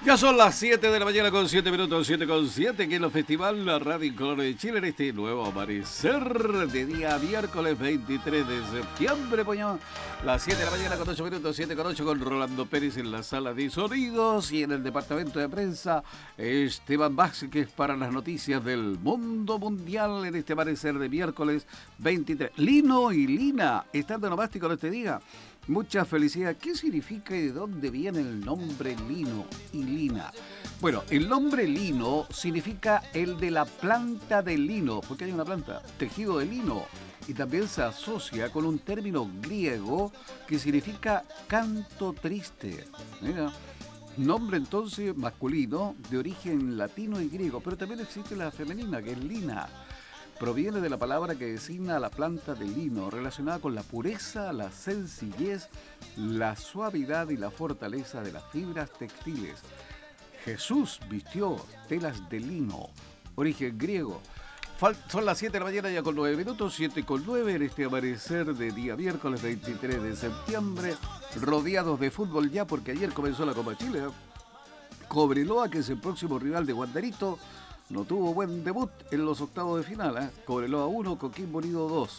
Ya son las 7 de la mañana con 7 minutos, 7 con 7, aquí en el Festival La Radio en Color de Chile, en este nuevo amanecer de día miércoles 23 de septiembre, poñón. Las 7 de la mañana con 8 minutos, 7 con 8, con Rolando Pérez en la sala de sonidos y en el departamento de prensa, Esteban Vázquez para las noticias del mundo mundial en este amanecer de miércoles 23. Lino y Lina, estando nomástico en este día. Mucha felicidad. ¿Qué significa y de dónde viene el nombre Lino y Lina? Bueno, el nombre lino significa el de la planta de lino, porque hay una planta, tejido de lino, y también se asocia con un término griego que significa canto triste. Mira, nombre entonces masculino de origen latino y griego, pero también existe la femenina, que es lina. Proviene de la palabra que designa a la planta de lino, relacionada con la pureza, la sencillez, la suavidad y la fortaleza de las fibras textiles. Jesús vistió telas de lino, origen griego. Son las 7 de la mañana ya con 9 minutos, 7 con 9 en este amanecer de día miércoles 23 de septiembre, rodeados de fútbol ya porque ayer comenzó la Copa Chile. Cobreloa, que es el próximo rival de Wanderito, no tuvo buen debut en los octavos de final. Cobreloa 1, Coquimbo Unido 2.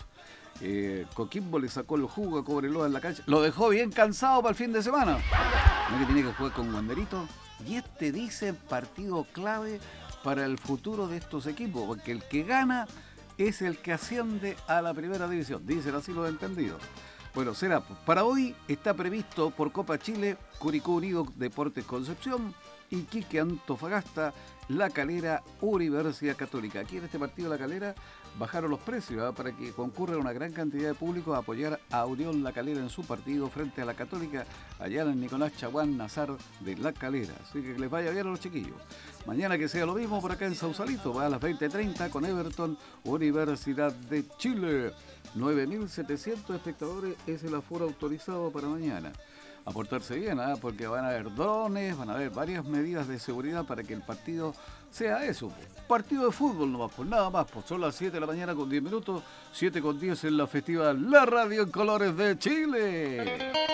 Coquimbo le sacó el jugo a Cobreloa en la cancha. Lo dejó bien cansado para el fin de semana. No, que tiene que jugar con Wanderito. Y este dice partido clave para el futuro de estos equipos, porque el que gana es el que asciende a la primera división. Dicen así los entendidos. Bueno, será. Para hoy está previsto por Copa Chile, Curicó Unido Deportes Concepción, Iquique Antofagasta, La Calera, Universidad Católica. Aquí en este partido La Calera bajaron los precios para que concurra una gran cantidad de público a apoyar a Unión La Calera en su partido frente a la Católica, allá en el Nicolás Chaguán Nazar de La Calera. Así que les vaya bien a los chiquillos. Mañana que sea lo mismo por acá en Sausalito, va a las 20:30 con Everton, Universidad de Chile. 9.700 espectadores es el aforo autorizado para mañana. A portarse bien, porque van a haber drones, van a haber varias medidas de seguridad para que el partido sea eso. Partido de fútbol nomás, pues nada más. Pues son las 7 de la mañana con 10 minutos, 7 con 10 en la festival La Radio en Colores de Chile.